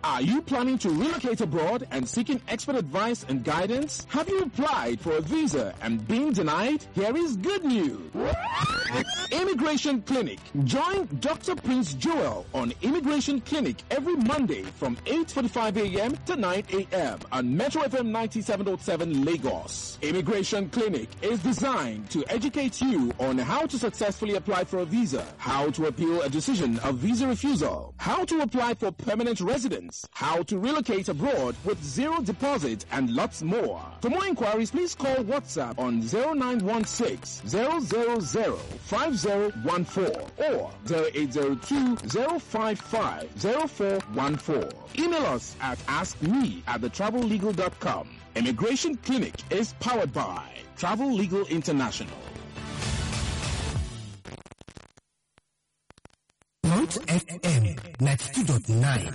Are you planning to relocate abroad and seeking expert advice and guidance? Have you applied for a visa and been denied? Here is good news. Immigration Clinic. Join Dr. Prince Joel on Immigration Clinic every Monday from 8:45 a.m. to 9 a.m. on Metro FM 97.7 Lagos. Immigration Clinic is designed to educate you on how to successfully apply for a visa, how to appeal a decision of visa refusal, how to apply for permanent residence, how to relocate abroad with zero deposit, and lots more. For more inquiries, please call WhatsApp on 0916 000 5014 or 0802 055 0414. Email us at askme@thetravellegal.com. Immigration Clinic is powered by Travel Legal International. Mount FM 92.9.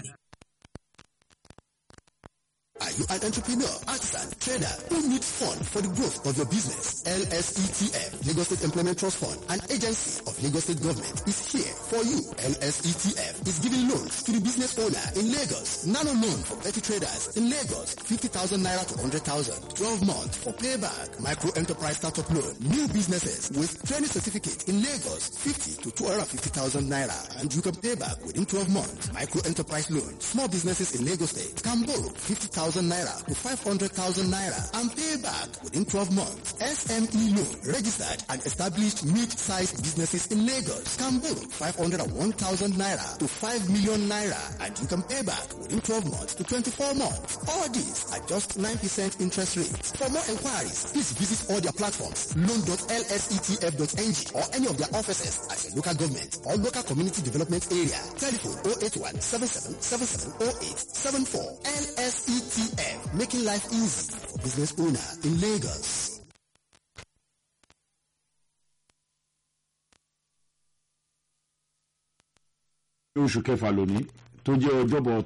Are you an entrepreneur, artisan, trader who needs fund for the growth of your business? LSETF, Lagos State Employment Trust Fund, an agency of Lagos State Government, is here for you. LSETF is giving loans to the business owner in Lagos. Nano loan for petty traders in Lagos, 50,000 naira to 100,000. 12 months for payback. Micro enterprise startup loan. New businesses with training certificate in Lagos, 50 to 250,000 naira. And you can pay back within 12 months. Micro enterprise loan. Small businesses in Lagos State can borrow 50,000 naira to 500,000 naira and pay back within 12 months. SME loan. Registered and established mid-sized businesses in Lagos can borrow 501,000 naira to 5 million naira and you can pay back within 12 months to 24 months. All these are just 9% interest rates. For more inquiries, please visit all their platforms, loan.lsetf.ng or any of their offices at your local government or local community development area. Telephone 081 7777 0874. LSETF, making life easy for business owner in Lagos. Oṣù kẹfà lónìí tó jẹ́ ọjọ́bọ̀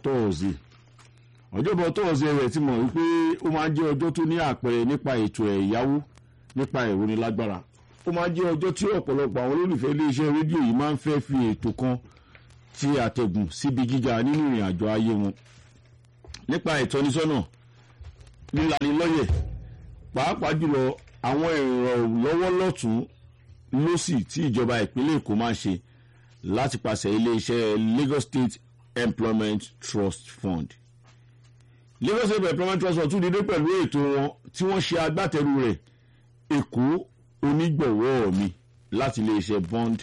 tọ́ọ̀sì rẹ̀ tí mọ̀ wípé ó máa ń jẹ́ ọjọ́ tó ní àpẹẹrẹ nípa ètò ẹ̀yáwó nípa ìrónilágbára. Ó máa ń jẹ́ ọjọ́ tí ọ̀pọ̀lọpọ̀ àwọn olólùfẹ́ iléeṣẹ́ rédíò yìí máa ń fẹ́ fi ètò kan ti àtẹ̀gùn síbi gíga nínú ìrìn àjò ayé wọn. Nípa ìtọ́nisọ́nà lílanilọ́yẹ̀ pàápàá jùlọ àwọn ìrànlọ́wọ́ lọ́tún lósì tí ìjọba ìpínlẹ̀ Èkó máa ń ṣe láti pàṣẹ iléeṣẹ́ Lagos State Employment Trust Fund. Lagos State Employment Trust Fund tún dídé pẹ̀lú ètò wọn tí wọ́n ṣe agbátẹrù rẹ̀ Èkó onígbọ̀wọ́ mi láti iléeṣẹ́ Bond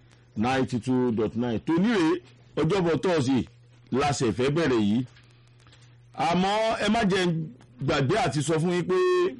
92.9 tó níre ọjọ́bọ̀ tọ́ọ̀sì láṣẹ ìfẹ́ bẹ̀rẹ̀ yìí. Àmọ́ ẹ má jẹ́ gbàgbé àti sọ fún yín pé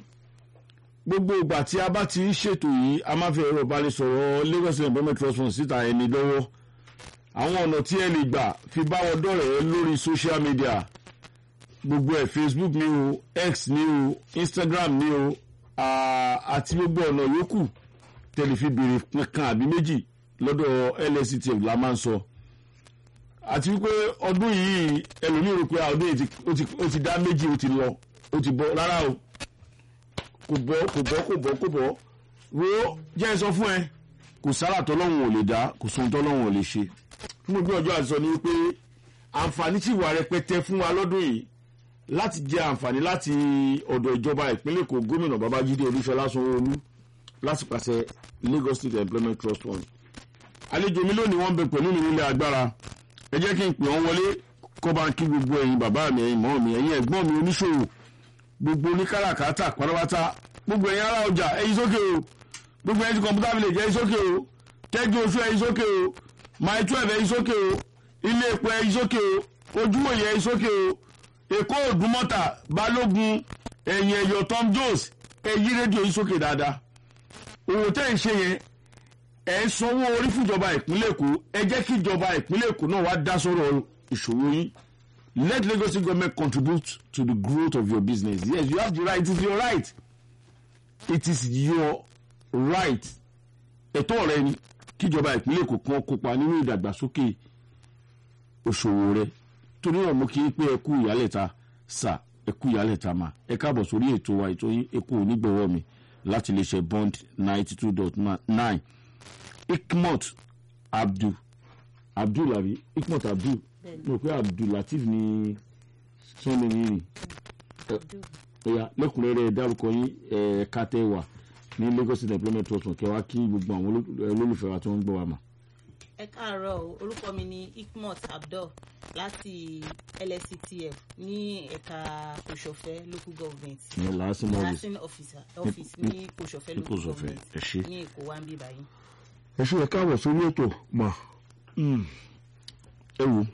gbogbo ìgbà tí a bá ti ń ṣètò yìí a máa fi ẹ̀rọ ìbánisọ̀rọ̀ Lagos State Employment Trust Fund síta ẹni lọ́wọ́. Àwọn ọ̀nà tí ẹ lè gbà fi bá wọn dọ̀rẹ́ lórí social media gbogbo ẹ̀ Facebook ni o, X ni o, Instagram ni o àti gbogbo ọ̀nà yòókù tẹ̀lé fi béèrè kan àbí méjì lọ́dọ̀ LSETF la máa ń sọ. Àti wípé ọdún yìí ẹlòmíràn rò pé ọdún yìí ó ti dá méjì ó ti lọ ó ti bọ́ rárá o kò bọ́ wo jẹ́ sọ fún ẹ kò sára tọ́lọ́hun ò lè dá kò sóhun tọ́lọ́hun ò lè ṣe. Fún gbogbo ọjọ́ àti sọ ni wípé àǹfààní tí wà rẹpẹtẹ fún wa lọ́dún yìí láti jẹ àǹfààní láti ọ̀dọ̀ ìjọba ìpínlẹ̀ Èkó gómìnà Babájídé Olúṣọlá Sanwó-Olú láti pàṣẹ Lagos State Employment Trust Fund. Àlejò mi lónìí wọ́n bẹ pẹ̀lú mi nílé agbára. Ẹ jẹ́ kí n pè wọ́n wọlé kó bá ń kí gbogbo ẹ̀yin bàbá mi ẹ̀yin mọ́ mi ẹ̀yin ẹ̀gbọ́n mi oníṣòwò gbogbo oníkàràkátà pátápátá gbogbo ẹ̀yin ará ọjà ẹ̀yin sókè o gbogbo ẹ̀yin tí kọ̀ǹpútà fi lè jẹ́ ẹ̀yin sókè o tẹ́jú oṣù ẹ̀yin sókè o my 12 ẹ̀yin sókè o ilé epo ẹ̀yin sókè o ojúwòye ẹ̀yin sókè o Èkó Òdùmọ̀tà Balógun ẹ̀yin ẹ̀yọ̀ Tom Jones ẹ̀yin rédíò ẹ̀yin sókè dáadáa. Òwò tẹ́ ń ṣe yẹn ẹ̀ ń sanwó orí fúnjọba ìpínlẹ̀ Èkó ẹ jẹ́ kí ìjọba ìpínlẹ̀ Èkó náà wá dá sọ̀rọ̀ ìṣòwò yín. Let Lagos State government contribute to the growth of your business. Yes, you have the right. It is your right. It is your right. Ẹ̀tọ́ rẹ ni kí ìjọba ìpínlẹ̀ Èkó kan kópa nínú ìdàgbàsókè òṣòwò rẹ. Torí náà mo kí n pé ẹ kú ìyálẹ̀ta sà ẹ kú ìyálẹ̀ta mà ẹ káàbọ̀ sórí ètò wa ètò yín Èkó onígbọ̀wọ́ mi láti iléeṣẹ́ Bond 92.9. Ikmot Abdul àbí Ikmot Abdul mo pé Abdul Latif ni sọ́ni yìí ni ẹ̀yà lẹ́kùnrẹ́rẹ́ dárúkọ yín ẹ̀ka tẹ́ wà ní Lagos State Employment Trust kẹwàá kí gbogbo àwọn olólùfẹ́ wa tó ń gbọ́ wa mà. Ẹ káàárọ̀ o, orúkọ mi ni Ikmot Abdul láti LSCTF ní ẹ̀ka Kòsòfẹ́ local government. ìyẹn làásìn office ní Kòsòfẹ́ local government ní Èkó wa ń bí báyìí. ẹ ṣe ẹ̀ka àwọ̀ sórí ètò mà ẹ wo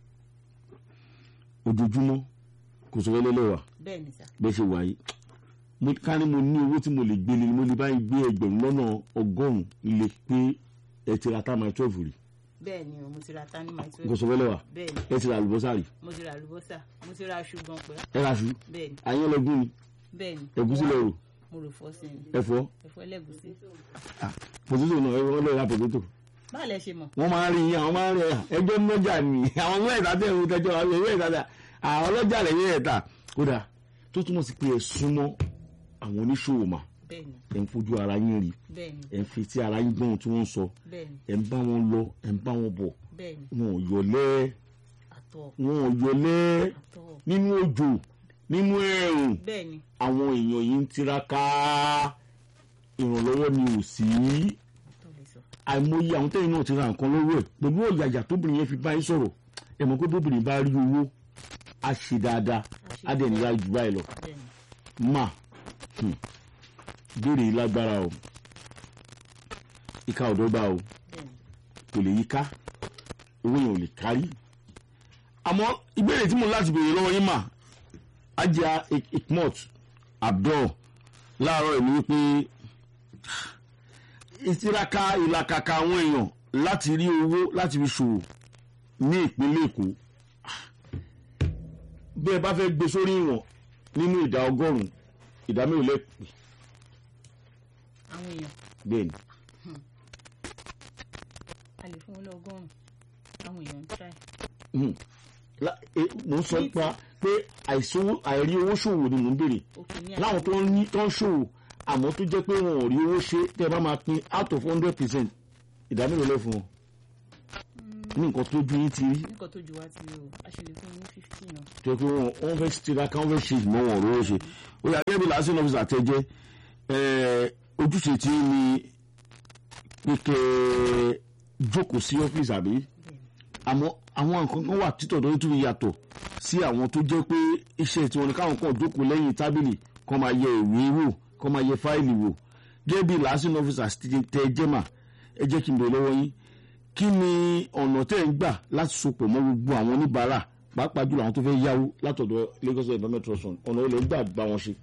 ojoojúmọ́ Kòsòfẹ́ lẹ́lẹ́wà bẹ́ẹ̀ ṣe wà yìí ká ní mo ní owó tí mo lè gbélé mo lè báyìí gbé 1,100 ilé pé ẹ ti ra tá my 12 rí. Bẹ́ẹ̀ni o, mo ti ra tá ní my 12. Kòsòfẹ́ lẹ́wà. Bẹ́ẹ̀ni. ẹ ti ra àlùbọ́sà rí. Mo ti ra àlùbọ́sà, mo ti ra aṣù gan pẹ́. ẹ ra aṣù. Bẹ́ẹ̀ni. ayé lọ́gùn ni. Bẹ́ẹ̀ni. ẹ̀gúsí lẹ rò. mo rò fọ́ sí ni. ẹ̀fọ́. ẹ̀fọ́ ẹlẹ́gúsí. pòtítò náà wọ́n lọ ra pòtítò. báà lẹ ṣe mọ̀. wọ́n máa ń rí yín àwọn máa ń rí ẹjọ́ lọ́jà ni àwọn ọmọ ẹ̀ta tẹ̀ ń tẹ́jọ́ àwọn ọlọ́jà lẹ́yìn ẹ̀ta kódà tó túmọ̀ sí pé ẹ súnmọ́ àwọn oníṣòwò mà ẹ ń fojú ara yín rí ẹ ń fi tí ara yín gbọ́n tí wọ́n ń sọ ẹ ń bá wọn lọ ẹ ń bá wọn bọ̀ wọn ò yọlẹ́ nínú òjò nínú ẹ̀rùn àwọn èèyàn yìí ń tiraka ìrànlọ́wọ́ ni ò sí àìmọye àwọn tẹ́yìn náà ti ra nǹkan lọ́wọ́ ẹ̀ pẹ̀lú ọ̀yàyà tóbìnrin yẹn fi bá yín sọ̀rọ̀ ẹ mọ̀ pé bóbìnrin bá rí owó á ṣe dáadáa á dẹ̀ nílá jù báyìí lọ mà béèrè lágbára o ìka ọ̀dọ́gba o kò lè yíká owó yẹn ò lè kárí àmọ́ ìbéèrè tí mo láti béèrè lọ́wọ́ yín mà Ajia Ikmot Abdul láàárọ̀ ìlú wípé ìtiraka ìlàkàkà àwọn èèyàn láti rí owó láti fi ṣòwò ní ìpínlẹ̀ Èkó bí ẹ bá fẹ́ gbé sórí ìwọ̀n nínú ìdá 100 ìdá mélòó lẹ́pẹ́. àwọn èèyàn. bẹ́ẹ̀ni. a lè fún wọn lọ́gọ́rùn-ún àwọn èèyàn ń try. mo ń sọ pa pé àìrí owó ṣòwò ni mò ń béèrè láwọn tó ń ṣòwò àmọ́ tó jẹ́ pé wọn ò rí owó ṣe tẹ́ ẹ bá máa pín out of 100% ìdá mélòó lẹ́ fún wọn ní nǹkan tó ju yín ti rí. nǹkan tó ju wá ti rí o a ṣe lè fún yín 50 náà. tó yẹ pé wọ́n fẹ́ tiraka wọ́n fẹ́ ṣe ìmọ̀ wọn ò rówó ṣe ó yà gẹ́gẹ́ bí làásìn ọ́fíìsì àtẹ́jẹ́ ojúṣe tí ní kíkẹ́ jókòó sí ọ́fíìsì àbí àmọ́ àwọn nǹkan kan wà títọ̀ tó tún yàtọ̀ sí àwọn tó jẹ́ pé iṣẹ́ tí wọ́n ní káwọn kan jókòó lẹ́yìn tábìlì kan máa yẹ ìwé wò kan máa yẹ fáìlì wò gẹ́gẹ́ bí làásìn ọ́fíìsì àtẹ́jẹ́ mà ẹ jẹ́ kí n bèèrè lọ́wọ́ yín kí ni ọ̀nà tẹ́ ń gbà láti sopọ̀ mọ́ gbogbo àwọn oníbàárà pàápàá jùlọ àwọn tó fẹ́ yáwó látọ̀dọ̀ Lagos State Employment Trust ọ̀nà olè ń gbà bá wọn ṣe.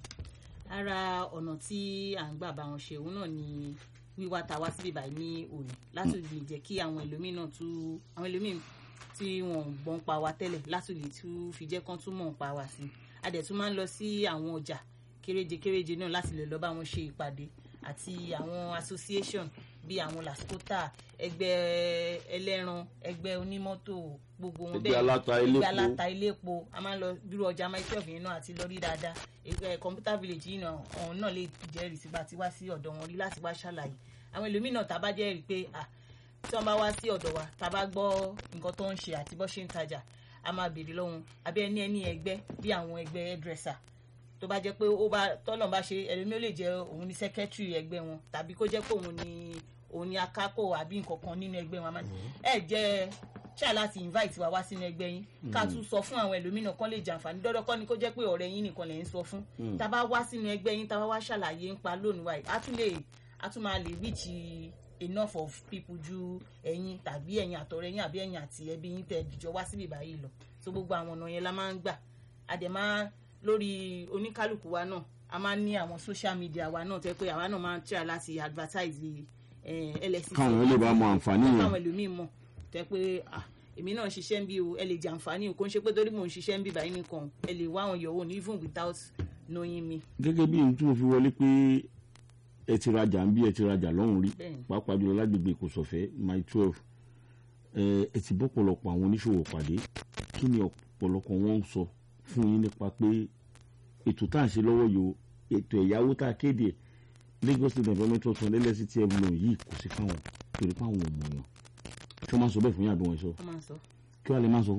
ara ọ̀nà tí à ń gbà bá wọn ṣe òun náà ni wíwá ta wá síbí báyìí ní òní láti lè jẹ́ kí àwọn ẹlòmíín náà àwọn ẹlòmíín tí wọ́n gbọ́n pa wá tẹ́lẹ̀ láti lè tún fi jẹ́ kán tún mọ̀ pa wá sí. a dẹ̀ tún máa ń lọ sí àwọn ọjà kéréje náà láti lè lọ bá wọn ṣe ìpàdé àti àwọn association bíi àwọn Lascota ẹgbẹ́ ẹlẹ́ran ẹgbẹ́ onímọ́tò gbogbo wọn bẹ́ẹ̀ ẹgbẹ́ aláta iléepo a máa ń lọ bírú ọjà myself yẹn náà àti lọ rí dáadáa ẹgbẹ́ computer village yìí náà ọ̀hún náà lè jẹ́rìí sígbà tí wá sí ọ̀dọ̀ wọn rí láti wá ṣàlàyé àwọn ẹlòmíràn tá a bá jẹ́rìí pé tí wọ́n bá wá sí ọ̀dọ̀ wa tá a bá gbọ́ nǹkan tó ń ṣe àti bó ṣe ń tajà a máa béèrè lọ́wọ́ àbí ẹni ẹgbẹ́ bí àwọn ẹgbẹ́ hairdresser tó bá jẹ́ pé tọ́lọ̀ bá ṣe ẹlòmíràn lè jẹ́ òun ní secretary ẹgbẹ́ wọn tàbí kó jẹ́ pé òun ni akápò àbí nǹkan kan nínú ẹgbẹ́ wọn ẹ jẹ́ ṣáà láti invite wa wá sínú ẹgbẹ́ yín ká tún sọ fún àwọn ẹlòmíràn kan lè jàǹfààní dọ́dọ́ kọ́ ni kó jẹ́ pé ọ̀rẹ́ yín nìkan lè ń sọ fún tá a bá wá sínú ẹgbẹ́ yín tá a bá wá ṣàlàyé ń pa lónìí wáyé a tún máa lè reach enough of people ju ẹ̀yin tàbí ẹ̀yin àtọ̀rẹ́ yín àbí ẹ̀yin àti ẹbí yín tẹ̀ dìjọ wá síbí báyìí lọ so gbogbo àwọn ọ̀nà yẹn la máa ń gbà a dẹ̀ máa lórí oníkálukú wa náà a máa ń ní àwọn social media wa náà tẹ́ pé àwa náà máa ń try láti advertise LSCTF káwọn lè bá mọ àǹfààní yẹn káwọn ẹlòmíì mọ̀ tẹ́ pé èmi náà ń ṣiṣẹ́ ń bí o ẹ lè jẹ àǹfààní o kò ń ṣe pé torí mò ń ṣiṣẹ́ ń bí báyìí nìkan ẹ lè wá àwọn yòówó ní even without knowing me. gẹ́gẹ́ bí ohun tí mo fi wọlé pé ẹ ti rajà ń bí ẹ ti rajà lọ́hùn rí pàápàá jùlọ lágbègbè Kòsòfẹ́ my 12 ẹ ti bọ́pọ̀lọpọ̀ àwọn oníṣòwò pàdé kí ni ọ̀pọ̀lọpọ̀ wọn ń sọ fún yín nípa pé ètò tá à ń ṣe lọ́wọ́ yìí ètò ẹ̀yáwó tá a kéde Lagos State Employment Trust LSCTF loan yìí kò sí fáwọn torí pé àwọn ọmọ yàn tí wọ́n máa ń sọ bẹ́ẹ̀ fún yín àbí wọ́n sọ kí wọ́n lè máa sọ fún wọn.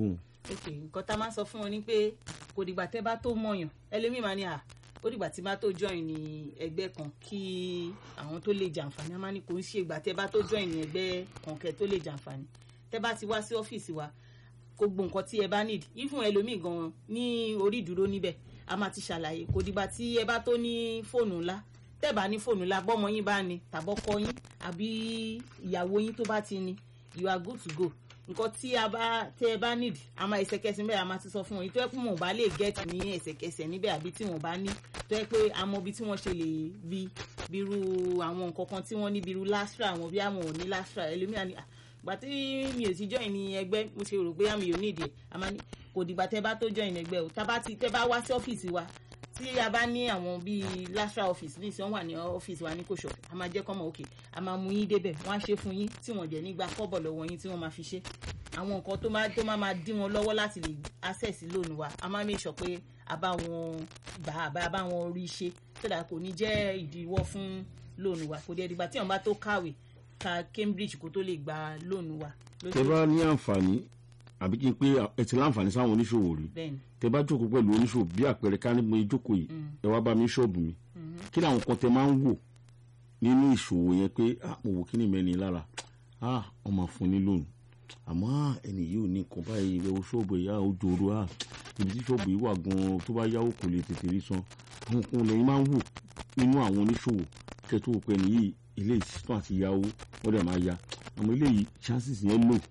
ok nǹkan tá a máa sọ fún wọn ni pé kò dìgbà tẹ́ bá tó mọ̀yàn ẹlòmíì máa ní ó dìgbà tí bá tó join ní ẹgbẹ́ kan kí àwọn tó lè jàǹfààní a máa ní kò ń ṣe ìgbà tẹ́ bá tó join ní ẹgbẹ́ kan kẹ́ tó lè jàǹfààní tẹ́ bá ti wá sí ọ́fíìsì wa gbogbo nǹkan tí ẹ bá need even ẹlòmíì gan ní orí ìdúró níbẹ̀ a máa ti ṣàlàyé kò dìgbà tí ẹ bá tó ní fóònù ńlá tẹ́ bá ní fóònù ńlá bọ́mọ yín bá ní tàbọ́kọ yín àbí ìyàwó yín tó bá ti ní you are good to go nǹkan tí ẹ bá need a máa ẹsẹ̀kẹsẹ̀ níbẹ̀ a máa ti sọ fún wọn tó yẹ pé wọn ò bá lè get ní ẹsẹ̀kẹsẹ̀ níbẹ̀ àbí tí wọn bá ní tó yẹ pé a mọ ibi tí wọ́n ṣe lè rí bírú àwọn nǹkan kan tí wọ́n ní bírú lastra àwọn bí àwọn ò ní lastra ẹlòmíràn ni gbà tí mi ò ti join ní ẹgbẹ́ mo ṣe rò pé àmì ò ní ìdí ẹ̀ a máa ní kò dìgbà tẹ́ bá tó join ẹgbẹ́ o tẹ́ bá wá sí ọ́fíìsì wa tí a bá ní àwọn bíi lastra office ní ìsìn wà ní ọ́fíìsì wa ní kòṣọ a máa jẹ́ kọ́mọ òkè a máa mú yín débẹ̀ wọ́n á ṣe fún yín tí wọ́n jẹ́ nígbà kọ́bọ̀ lọ́wọ́ yín tí wọ́n máa fi ṣe àwọn nǹkan tó máa dí wọn lọ́wọ́ láti lè access lónìí wa a máa make sure pé a bá wọn gbà a bá wọn rí ṣe sódà kò ní jẹ́ ìdíwọ́ fún lónìí wa kò dé dìgbà tí wọ́n bá tó kàwé ka Cambridge kó tó lè gba lónìí wa. tẹ́ bá ní àǹfààní àbí kí n pé ẹ ti láǹfààní sáwọn oníṣòwò rí tẹ́ bá jókòó pẹ̀lú oníṣòwò bí àpẹẹrẹ ká ní mo jókòó yìí ẹ wá bá mi ṣọ́ọ̀bù mi kí ni àwọn kan tẹ́ máa ń wò nínú ìṣòwò yẹn pé mo wò kí ni mẹ́ni lára wọ́n máa fún ní lónìí àmọ́ ẹni yìí ò ní nǹkan báyìí ìwé ṣọ́ọ̀bù ìyá òjòrò ibi tí ṣọ́ọ̀bù yìí wà gan-an tó bá yáwó kò lè tètè rí san àwọn kan lẹ́yìn máa ń wò nínú àwọn oníṣòwò kẹ́tù wò pé nìyí ilé ìsìtàn àti yáwó wọ́n dẹ̀ máa ya àmọ́ ilé yìí chances yẹn lò.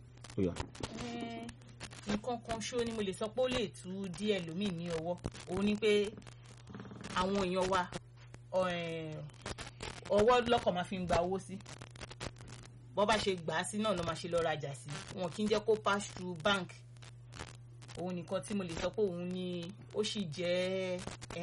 nǹkan kan ṣó ni mo lè sọ pé ó lè tú díẹ̀ lómi ní ọwọ́ òun ni pé àwọn èèyàn wa ọwọ́ lọ́kọ̀ máa fi ń gba owó sí bọ́ bá ṣe gbà á sí náà ló máa ṣe lọ rajà sí wọn kì í jẹ́ kó pass through bank òun nìkan tí mo lè sọ pé òun ni ó sì jẹ́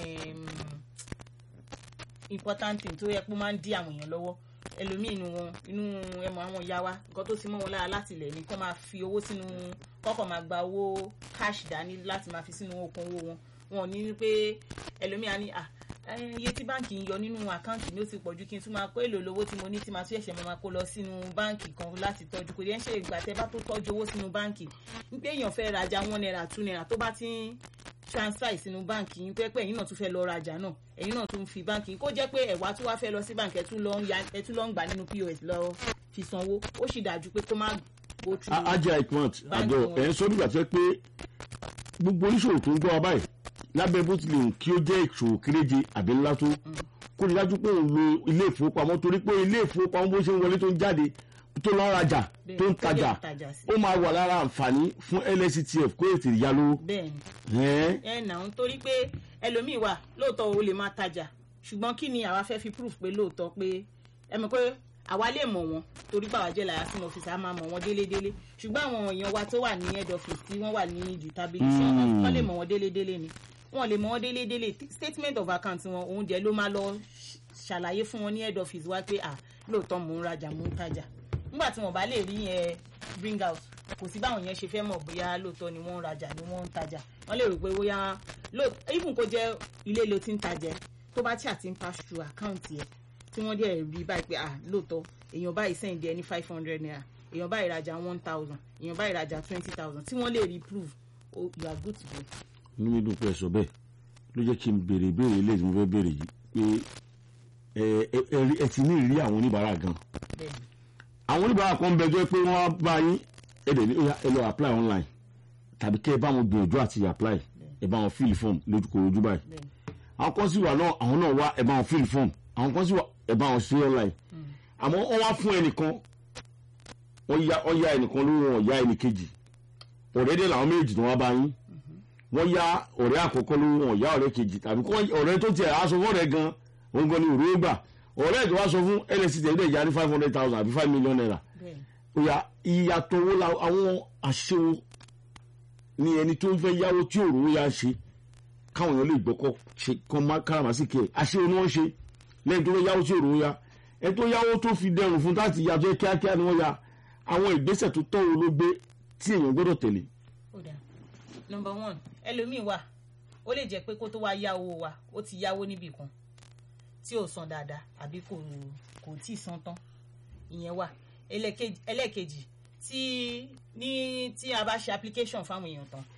important thing tó yẹ pé ó máa ń dí àwọn èèyàn lọ́wọ́ ẹlòmíì inú ẹmọ àwọn ìyá wa nǹkan tó ti mọ́ wọn lára láti ilẹ̀ ni kó máa fi owó sínú kọ́kọ́ máa gba owó cash dání láti máa fi sínú okùn owó wọn ò ní pé ẹlòmíì á ní iye tí báǹkì ń yọ nínú àkáǹtì mi ó ti pọ̀ ju kí n tún máa kó èlò lówó tí mo ní tí máa tún ẹ̀ṣẹ̀ máa kó lọ sínú báǹkì kan láti tọ́jú kò yẹn ṣe ìgbà tẹ́ bá tó tọ́jú owó sínú báǹkì ń pé èèyàn fẹ́ rajà $1 $2 tó bá ti ń transfer sínú báǹkì yín pé ẹ̀yin náà tún fẹ́ lọ rajà náà ẹ̀yin náà tún fi báǹkì kó jẹ́ pé ẹ̀wà tún wá fẹ́ lọ sí báǹkì ẹ̀ tún lọ ń gbà nínú POS lọ fi sanwó ó sì dájú pé kó má go through. ajá ìpọ́n àjọ ẹ̀ ń sọ nígbà tó pé gbogbo oníṣòwò tó ń gbọ́ wa báyìí lábẹ́ bó tilẹ̀ hùn kí ó jẹ́ ìṣòwò kéréje àbí ńlá tó kó ní dájú pé òun lo ilé ìfowópamọ́ torí pé ilé ìfowópamọ́ bó ṣe ń wọlé tó ń jáde tó lọ rajà tó ń tajà ó máa wà lára àǹfààní fún LSCTF kó ètò ìyá lówó. bẹ́ẹ̀ni nà ń torí pé ẹlòmíì wà lóòótọ́ o lè máa tajà ṣùgbọ́n kí ni àwa fẹ́ fi proof pé lóòótọ́ pé ẹ mọ̀ pé àwa lè mọ̀ wọ́n torí báwa jẹ́ láyà sínú ọ́fíìsì a máa mọ̀ wọ́n délédélé ṣùgbọ́n àwọn èèyàn wa tó wà ní head office tí wọ́n wà ní jutabulation wọ́n lè mọ̀ wọ́n délédélé ni wọ́n lè mọ̀ wọ́n délédélé statement of account wọn òun jẹ́ ló máa lọ ṣàlàyé fún wọn ní head office wa pé lóòótọ́ mò ń rajà mò ń tajà nígbà tí wọ́n bá lè rí yẹn bring out kò sí báwọn yẹn ṣe fẹ́ mọ̀ bóyá lóòótọ́ ni wọ́n ń rajà ni wọ́n ń tajà wọ́n lè rò pé bóyá even kó jẹ́ ilé ló ti ń tajà tó bá tí àti ń pass through account yẹn tí wọ́n dẹ̀ rí báyìí pé lóòótọ́ èèyàn báyìí send ẹ ní $500 èèyàn báyìí rajà 1,000 èèyàn báyìí rajà 20,000 tí wọ́n lè rí prove you are good to go. inú mi dùn pé ẹ sọ bẹ́ẹ̀ ló jẹ́ kí n béèrè ìbéèrè ilé tí mo fẹ́ béèrè yìí pé ẹ ti ní ìrírí àwọn oníbàárà gan àwọn oníbàárà kan bẹ jẹ́ pé wọ́n bá yín ẹ lọ apply online tàbí kẹ́ ẹ bá wọn gbìyànjú àti apply ẹ bá wọn fill form lójúkòròjú báyìí àwọn kan sì wà náà àwọn náà wá ẹ bá wọn fill form àwọn kan sì wà ẹ bá wọn ṣe online àmọ́ wọ́n wá fún ẹnìkan wọ́n yá ẹnìkan lórí wọn yá ẹnìkejì ọ̀rẹ́dẹ̀ làwọn méjì tó wá bá yín wọ́n yá ọ̀rẹ́ àkọ́kọ́ lórí wọn yá ọ̀rẹ́ kejì tàbí ọ̀rẹ́ tó tiẹ̀ aṣọ fọ́ọ̀rẹ́ gan òun gan ni òru gbà ọ̀rẹ́ tó wá sọ fún LSC tẹ̀lé ìyá ní 500,000 àbí $5 million òyà ìyàtọ̀ wo la àwọn àṣewò ní ẹni tó fẹ́ yáwó tí òru yá ṣe káwọn èèyàn lè gbọ́kọ̀ ṣe kọ́ má káràmásìkì ẹ̀ àṣewò ni wọ́n ṣe lẹ́yìn tó fẹ́ yáwó tí òru yá ẹ tó yáwó tó fi dẹrùn fún láti yàtọ̀ kíákíá ni wọ́n ya àwọn ìgbésẹ̀ tó tọ́ wo ló gbé tí èèyàn gbọ́dọ̀ tẹ̀lé. Number 1 ẹlòmíì wà ó lè jẹ́ pé kó tó wá yá owó wa ó ti yáwó níbì kan tí ò san dáadáa àbí kò tí ì san tán ìyẹn wà ẹlẹ́ẹ̀kejì tí a bá ṣe application fáwọn èèyàn tán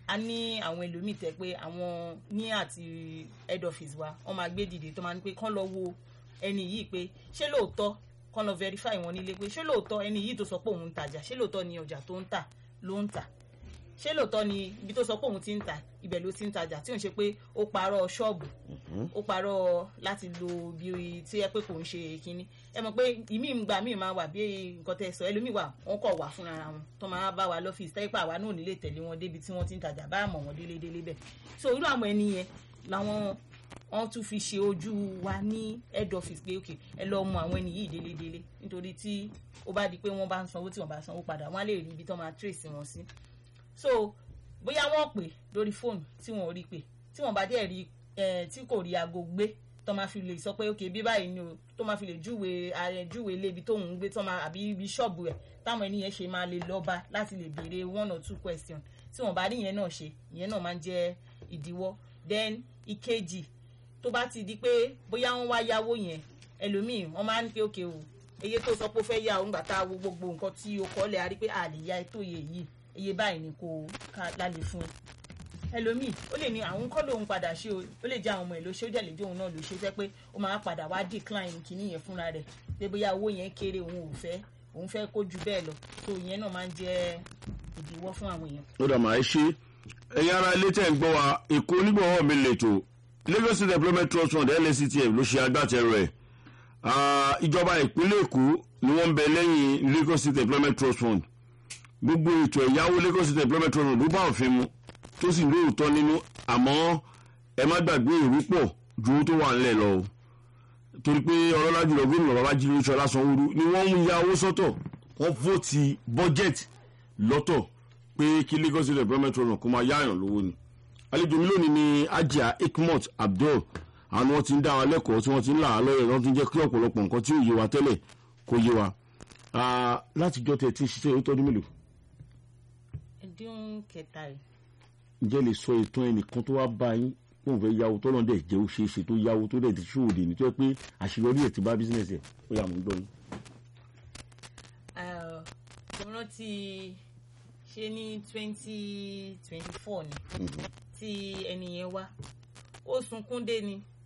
a ní àwọn ẹlòmíì tẹ́ pé àwọn ní àti head office wa wọ́n máa gbé dìde tó máa ní pé kán lọ wo ẹni yìí pé ṣé lóòótọ́ kán lọ verify wọn nílé pé ṣé lóòótọ́ ẹni yìí tó sọ pé òun ń tajà ṣé lóòótọ́ ni ọjà tó ń tà ló ń tà ṣé lóòótọ́ ni ibi tó sọ pé òun ti ń tà ibẹ̀ ló ti ń tajà tí òun ṣe pé ó parọ́ ṣọ́ọ̀bù ó parọ́ láti lo bí tí ẹ pé kò ń ṣe kínní ẹ mọ̀ pé ìmí ìgbà míì máa wà bí nǹkan tẹ́ sọ ẹlòmíì wà wọ́n kọ̀ wá fúnra wọn tó máa bá wa lọ́fíìsì tẹ́pẹ́ àwa náà nílé tẹ̀lé wọn débi tí wọ́n ti ń tajà bá mọ̀ wọ́n délé bẹ́ẹ̀ so irú àwọn ẹni yẹn làwọn wọ́n tún fi ṣe ojú wa ní head office pé ok ẹ lọ mọ àwọn ẹni yìí délédélé nítorí tí ó bá di pé wọ́n bá ń sanwó tí wọ́n bá sanwó padà wọ́n á lè rí ibi tó máa trace wọn sí so bóyá wọ́n pè lórí fóònù tí wọ́n rí pé tí wọ́n bá dẹ̀ rí tí kò rí aago gbé tó máa fi lè sọ pé ok bí báyìí ni o tó máa fi lè júwe ilé ibi tóun ń gbé tó máa àbí ibi ṣọ́ọ̀bù ẹ̀ táwọn ènìyàn ṣe máa lè lọ́ba láti lè béèrè 1 or 2 questions tí wọ́n bá rí ìyẹn náà ṣe ìyẹn náà máa ń jẹ́ ìdíwọ́ then ìkejì tó bá ti di pé bóyá wọ́n wá yáwó yẹn ẹlòmíì wọ́n máa ń pé ok o iye tó sọ pé ó fẹ́ yá òun gbà tá a wo gbogbo nǹkan tí o kọ́ lẹ̀ a rí pé a lè ya ètò iye báyìí ni kò ká lálẹ́ fún ẹlòmíì ó lè ní àwọn kọ́ lòun padà ṣe o ó lè jẹ́ àwọn ọmọ ẹ̀ ló ṣe ó dẹ̀ lè jẹ́ òun náà ló ṣe jẹ́ pé ó máa padà wá decline kìíní yẹn fúnra rẹ̀ pé bóyá owó yẹn kéré òun fẹ́ kó ju bẹ́ẹ̀ lọ tó ìyẹn náà máa ń jẹ́ ìdíwọ́ fún àwọn èèyàn. ó dà máa ṣe ẹ̀yin ará ilé tẹ̀ ń gbọ́ wa èkó onígbọ̀wọ́ mi lètò Lagos State Employment Trust Fund LSCTF ló ṣe agbátẹrù ẹ̀ ìjọba ìpínlẹ̀ Èkó ni wọ́n ń bẹ lẹ́yìn Lagos State Employment Trust Fund gbogbo ètò ẹ̀yáwó Lagos State Employment Trust Fund ló bá òfin mu tó sì lóòótọ́ nínú àmọ́ ẹ má gbàgbé ìrú pọ̀ ju owó tó wà ńlẹ̀ lọ o torí pé ọlọ́lá jùlọ gómìnà Babájídé Ṣọlá Sanwó-Olú ni wọ́n ń ya owó sọ́tọ̀ wọ́n vóòtì bọ́jẹ̀tì lọ́tọ̀ pé kí Lagos State Employment Trust Fund kó máa yáàyàn lówó ni àlejò mi lónìí ni Ajia Hikmot Abdul àwọn wọn ti ń dá wa lẹ́kọ̀ọ́ tí wọ́n ti ń là á lọ́yẹ̀ wọ́n ti ń jẹ́ kí ọ̀pọ̀lọpọ̀ nǹkan tí ò yé wa tẹ́lẹ̀ kó yé wa láti jọ́ tẹ̀ tí ṣiṣẹ́ ó tọ́jú mélòó. ẹdún kẹta rẹ. ǹjẹ́ lè sọ ìtàn ẹnìkan tó wá bá yín kó n fẹ́ yáwó tọ́lọ́ dẹ̀ jẹ́ ó ṣe é ṣe tó yáwó tó dẹ̀ ti ṣòwòdì ní tó yẹ pé àṣeyọrí ẹ̀ ti bá bísíǹnẹ̀sì ẹ̀ ó yà mú gbọ́ yín. mo rántí ṣe ní 2024 ni tí ẹni yẹn wá ó sunkún dé ni